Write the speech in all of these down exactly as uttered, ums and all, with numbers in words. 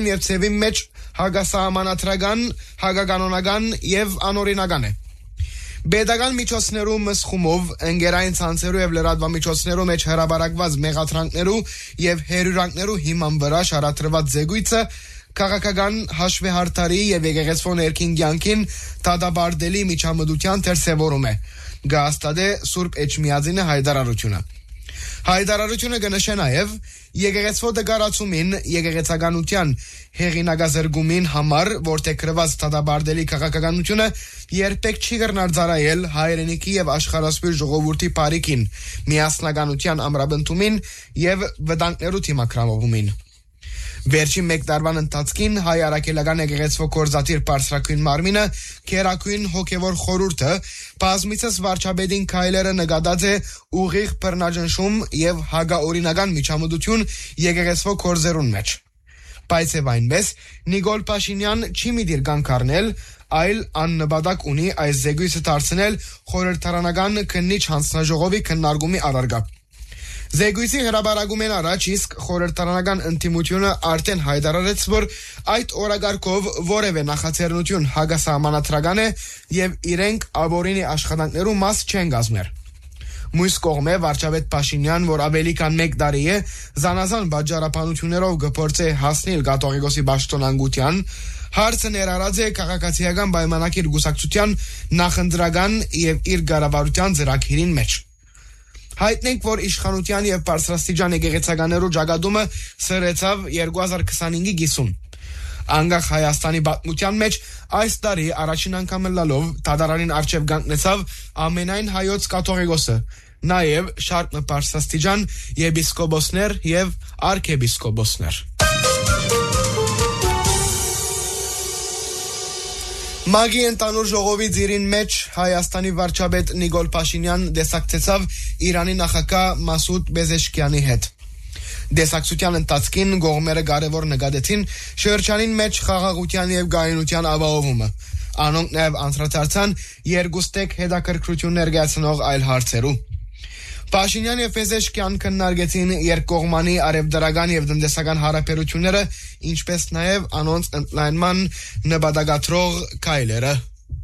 եւ ցեվի մեջ հագասահմանադրական, հագականոնական եւ անօրինական է։ Բեդական միջոցներու մսխումով, ընկերային ցանցերու եւ լրատվամիջոցներու մեջ հրաբարակված մեղադրանքներու եւ հերյուրանքներու հիման վրա շարադրված զեկույցը քաղաքական հաշվեհարդարի եւ եկեղեցու ներքին կյանքին դադարդելի միջամտության դերսևորում է։ Գաստադե Սուրբ Էջմիածինը հայտարարությունը։ Հայտարարությունը կնշե նաև եկեղեցու դգարացումին եկեղեցականության հեղինակազրկումին համար, որտեղ գրված դադարդելի քաղաքականությունը երբեք չի կրնարձարայել հայրենիքի եւ աշխարհասփյուր ժողովրդի բարիքին, միասնականության ամրապնդումին եւ վտանգներու թիմակրամովումին։ Վերջին մեկ տարվան ընթացքին հայ արաքելական եկեղեցու կորզատիր բարձրակույն մարմինը քերակույն հոգևոր խորհուրդը բազմիցս վարչապետին քայլերը նկատած է ուղիղ բռնաճնշում եւ հագաօրինական միջամտություն եկեղեցու կորզերուն մեջ։ Բայց եւ այնպես Նիկոլ Փաշինյան չի միտիր կանգառնել, այլ աննպատակ ունի այս զեկույցը դարձնել խորհրդարանական քննիչ հանձնաժողովի քննարկումի առարկա։ Զեկույցի հրաբարակումեն առաջ իսկ խորհրդարանական ընդդիմությունը արդեն հայտարարեց, որ այդ օրագարկով որևէ նախաձեռնություն հագասահմանադրական է եւ իրենք աբորինի աշխատանքներու մաս չեն կազմեր։ Մյուս կողմը վարչապետ Փաշինյան, որ ավելի քան մեկ տարի է զանազան բաժարապանություններով գործե հասնել կաթողիկոսի պաշտոնանկության, հարցը ներառած է քաղաքացիական պայմանագիր գուսակցության նախընտրական եւ իր կառավարության ծրագրին մեջ։ Հայտնենք, որ իշխանության եւ բարձրաստիճան եկեղեցականերու ճակատումը սրեցավ երկու հազար քսանհինգի գիսուն։ Անկախ Հայաստանի պատմության մեջ այս տարի առաջին անգամ լալով դատարանին արչեւ կանգնեցավ ամենայն հայոց կաթողիկոսը, նաեւ շարք բարձրաստիճան եպիսկոպոսներ եւ արքեպիսկոպոսներ։ Մագի ընդանուր ժողովի ձիրին մեջ Հայաստանի վարչապետ Նիկոլ Փաշինյան դեսակցեցավ Իրանի նախագահ Մասուդ Բեզեշկյանի հետ։ Դեսակցության ընթացքին կողմերը կարևոր նկատեցին շրջանին մեջ խաղաղության եւ գայունության ապահովումը։ Անոնք նաեւ անդրադարձան երկուստեք հետաքրքրություն ներկայացնող այլ հարցերու։ Փաշինյան եւ Բեզեշկյան քննարկեցին երկկողմանի արևդրական եւ տնտեսական հարաբերությունները, ինչպես նաեւ անոնց ընդլայնման նպատակադրող քայլերը։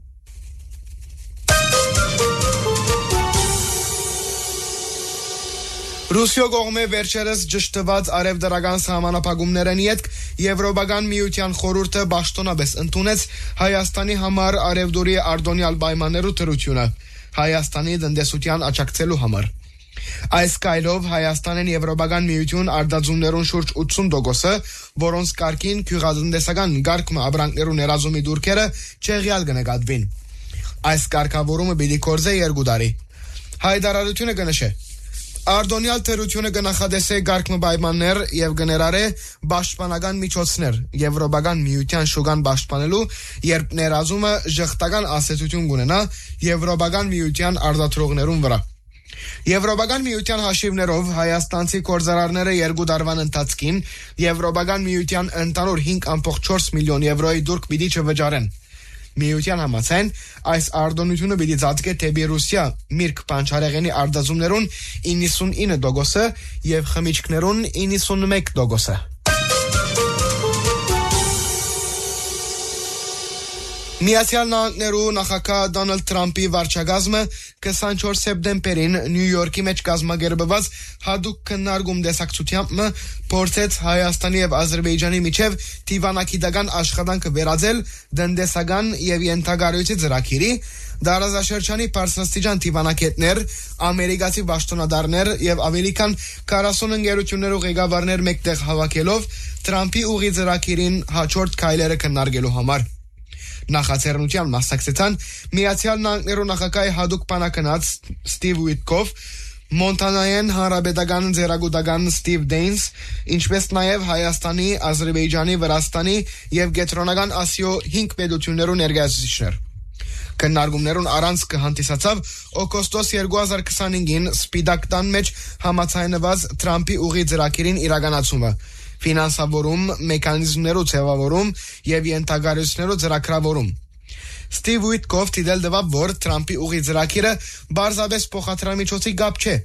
Ռուսիո կողմը վերջերս ճշտված արևդրական սահմանափակումներն յետք Եվրոպական միության խորհուրդը պաշտոնապես ընդունեց Հայաստանի համար արևդուրի արտոնյալ պայմաններու դրությունը Հայաստանի տնտեսության աջակցելու համար։ Այս կայլով Հայաստանն Եվրոպական միություն արտադրություններուն շուրջ ութսուն տոկոսը, որոնց կարգին քյուղատնտեսական գարկմը ապրանքներու ներազումի դուրքերը չեղյալ կնկատվին։ Այս կարգավորումը պիտի կորզե երկու տարի։ Հայտարարությունը կնշե. Արտոնյալ թերությունը կնախադեսե գարկմը պայմաններ եւ կներառե պաշտպանական միջոցներ Եվրոպական միության շուկան պաշտպանելու, երբ ներազումը ժխտական ասացություն կունենա Եվրոպական միության արտադրողներուն վրա։ Եվրոպական միության հաշիվներով հայաստանցի գործարարները երկու տարվան ընթացքին Եվրոպական միության ընդհանուր հինգ կoma չորս միլիոն եվրոյի դուրք պիտի չվճարեն։ Միության համաձայն այս արտոնությունը պիտի ծածկե դեպի Ռուսիա միրգ բանջարեղենի արտադրումներուն իննսունինը տոկոսը եւ խմիչքներուն իննսունմեկ տոկոսը։ Միացյալ Նահանգներու նախագահ Դոնալդ Թրամփի վարչակազմը քսանչորս սեպտեմբերին Նյու Յորքի մեջ կազմակերպված հատուկ քննարկում դեսակցությամբ փորձեց Հայաստանի եւ Ադրբեջանի միջև դիվանագիտական աշխատանքը վերածել տնտեսական եւ ենթագարույցի ծրագիրի, դարաշրջանի բարձրաստիճան դիվանագետներ, ամերիկացի պաշտոնատարներ եւ ավելի քան քառասուն ընկերություններու ղեկավարներ մեկտեղ հավաքելով Թրամփի ուղի ծրագիրին հաջորդ քայլերը քննարկելու համար։ Նախաձեռնության մասնակցեցան Միացյալ Նահանգներու նախագահի հատուկ բանակնած Ստիվ Ուիտկոֆ, Մոնտանայեն հանրապետական ձեռագուտական Ստիվ Դեյնս, ինչպես նաև Հայաստանի, Ադրբեջանի, Վրաստանի եւ Կենտրոնական Ասիո հինգ պետություններու ներկայացուցիչներ։ Քննարկումներուն առանց կհանդիսացավ օգոստոս երկու հազար քսանհինգին Սպիտակ տան մեջ համաձայնված Թրամփի ուղի ծրագիրին իրականացումը, ֆինանսավորում, մեխանիզմներու ձևավորում եւ ենթագարություններու ծրագրավորում։ Ստիվ Ուիտկոֆ դիտել դվավ, որ Թրամփի ուղի ծրագիրը բարձրապես փոխադրամիջոցի գապ չէ,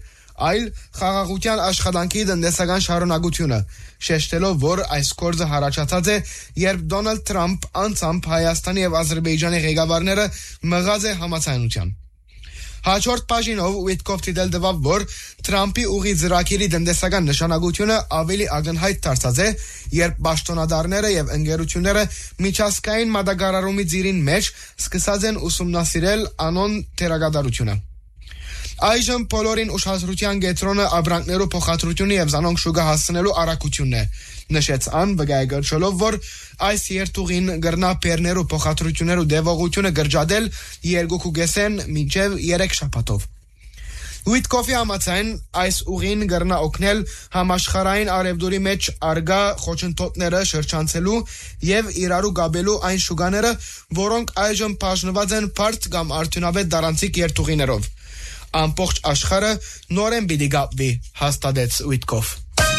այլ խաղաղության աշխատանքի տնտեսական շարունակությունը, շեշտելով, որ այս գործը հարաճած է, երբ Դոնալդ Թրամփ անցամբ Հայաստանի եւ Ադրբեջանի ղեկավարները մղած է համաձայնության։ Հաջորդ բաժինով Ուիտկոֆ դիտել դվավ, որ Թրամփի ուղի ծրագիրի տնտեսական նշանակությունը ավելի ակնհայտ դարձած է, երբ պաշտոնատարները եւ ընկերությունները միջազգային մատակարարումի ծիրին մեջ սկսած են ուսումնասիրել անոն թերագադարությունը։ Այժմ բոլորին ուշադրության կենտրոնը ապրանքներու փոխադրությունը եւ զանոնք շուկա հասցնելու առաքությունն է, նշեց ան վկայակոչելով, որ այս երթուղին գրնա բեռներու փոխադրություններու դեպողությունը գրջադել երկու կեսեն մինչեւ երեք շաբաթով։ Ուիտկոֆի համաձայն այս ուղին գրնա օգնել համաշխարհային արևդուրի մեջ արգա խոչընդոտները շրջանցելու եւ իրարու գաբելու այն շուկաները, որոնք այժմ բաժնված են բարդ կամ արդյունավետ դարանցիկ երթուղիներով։ Ամբողջ աշխարհը նորեն պիտի գապվի, հաստատեց Ուիտկոֆ։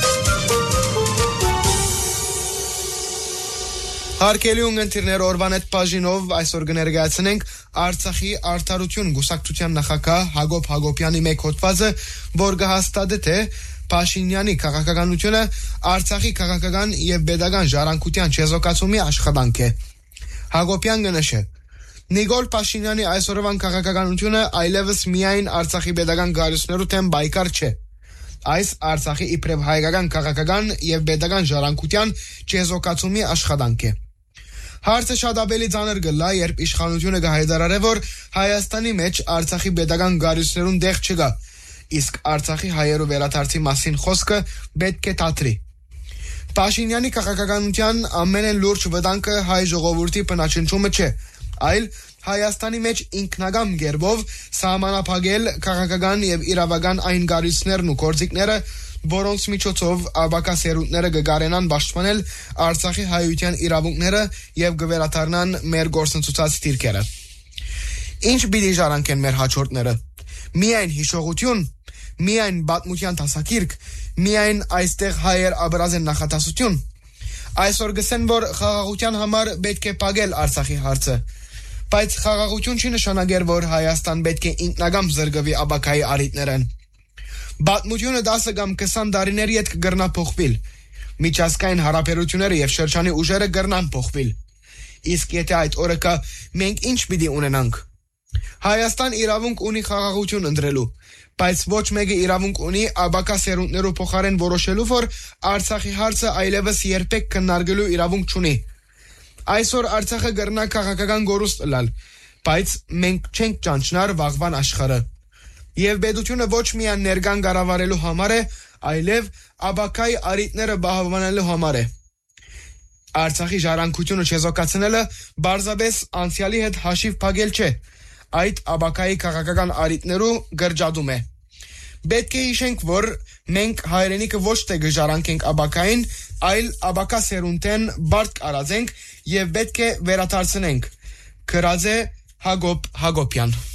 Հարկելի ունգընտիրներ օրվան այդ բաժինով այսօր կներկայացնենք Արցախի արդարություն գուսակցության նախագահ Հակոբ Հակոբյանի մեկ հոդվածը, որ կհաստատի թե Փաշինյանի քաղաքականությունը Արցախի քաղաքական եւ pedagogan ժառանգության չեզոքացումի աշխատանք է։ Հակոբյան կնշե. Նիկոլ Փաշինյանի այսօրվան քաղաքականությունը այլևս միայն Արցախի pedagogan գարուսներու թեմ բայկար չէ։ Այս Արցախի իբրև հայկական քաղաքական եւ pedagogan ժառանգության չեզոքացումի աշխատանք է։ Հարցը շատ ավելի ծանր գլա, երբ իշխանությունը կհայտարարե, որ Հայաստանի մեջ Արցախի pedagogan գարուսներուն դեղ չկա, իսկ Արցախի հայերու վերադարձի մասին խոսքը պետք է թատրի։ Փաշինյանի քաղաքականության ամենեն լուրջ վտանգը հայ ժողովրդի բնաճնչումը չէ, այլ Հայաստանի մեջ ինքնագամ գերբով սահմանափակել քաղաքական եւ իրավական այն գարույցներն ու գործիքները, որոնց միջոցով աբակա սերունդները կգարենան պաշտպանել Արցախի հայության իրավունքները եւ կվերադառնան մեր գործընթացի դիրքերը։ Ինչ պիտի ժառանգեն մեր հաջորդները։ Միայն հիշողություն, միայն պատմության դասակիրք, միայն այստեղ հայեր աբրազեն նախատասություն։ Այսօր գսեն, որ խաղաղության համար պետք է պագել Արցախի հարցը, բայց խաղաղություն չի նշանակեր, որ Հայաստան պետք է ինքնագամ զրկվի աբակայի առիթներեն։ Պատմությունը դասը կամ քսան տարիների հետ կգրնա փոխվել։ Միջազգային հարաբերությունները եւ շրջանի ուժերը կգրնան փոխվել։ Իսկ եթե այդ օրը կա, մենք ինչ պիտի ունենանք։ Հայաստան իրավունք ունի խաղաղություն ընտրելու, բայց ոչ մեկը իրավունք ունի աբակա սերունդներու փոխարեն որոշելու, որ Արցախի հարցը այլևս երբեք քննարկելու իրավունք չունի։ Այսօր Արցախը կգրնա քաղաքական գորուստ լալ, բայց մենք չենք ճանչնար վաղվան աշխարհը։ Եվ պետությունը ոչ միայն ներկան կառավարելու համար է, այլև աբակայի առիթները բահավանելու համար է։ Արցախի ժառանգությունը չեզոքացնելը բարձրապես անցյալի հետ հաշիվ փակել չէ, այդ աբակայի քաղաքական առիթներու գրջադում է։ Պետք է հիշենք, որ մենք հայրենիքը ոչ թե կժառանգենք աբակային, այլ աբակա սերունդեն բարդ կարածենք եւ պետք է վերադարձնենք։ Գրած է Հակոբ Հակոբյան։